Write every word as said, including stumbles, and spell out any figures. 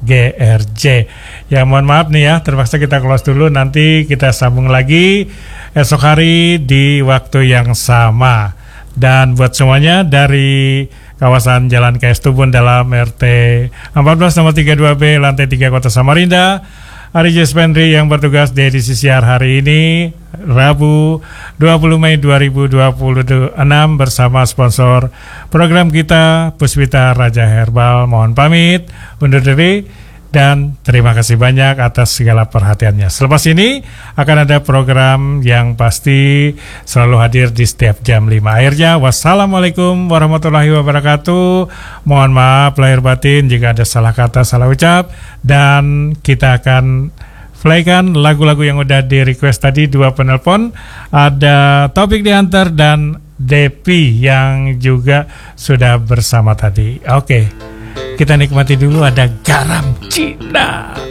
G R J. Ya mohon maaf nih ya, terpaksa kita close dulu. Nanti kita sambung lagi esok hari di waktu yang sama. Dan buat semuanya dari kawasan Jalan K S Tubun dalam R T empat belas nomor tiga puluh dua B lantai tiga Kota Samarinda, Ari Jespendri yang bertugas di edisi siar hari ini Rabu dua puluh Mei dua ribu dua puluh enam bersama sponsor program kita Puspita Raja Herbal. Mohon pamit undur diri dan terima kasih banyak atas segala perhatiannya. Selepas ini akan ada program yang pasti selalu hadir di setiap jam lima. Akhirnya wassalamualaikum warahmatullahi wabarakatuh. Mohon maaf lahir batin jika ada salah kata, salah ucap, dan kita akan playkan lagu-lagu yang udah di request tadi. Dua penelpon, ada Topik Diantar dan Depi yang juga sudah bersama tadi. Oke, kita nikmati dulu, ada Garam Cina.